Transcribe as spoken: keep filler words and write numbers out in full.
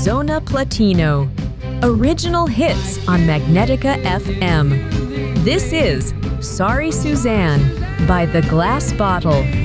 Zona Platino. Original hits on Magnetica F M. This is Sorry Suzanne by The Glass Bottle.